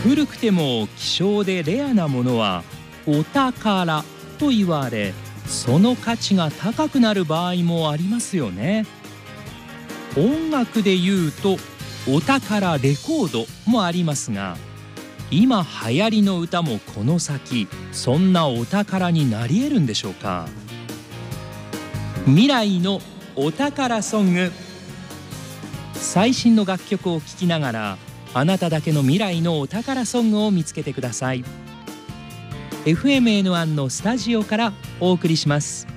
古くても希少でレアなものはお宝と言われ、その価値が高くなる場合もありますよね。音楽で言うとお宝レコードもありますが、今流行りの歌もこの先そんなお宝になり得るんでしょうか。未来のお宝ソング。最新の楽曲を聴きながら、あなただけの未来のお宝ソングを見つけてください。 FMN1 のスタジオからお送りします。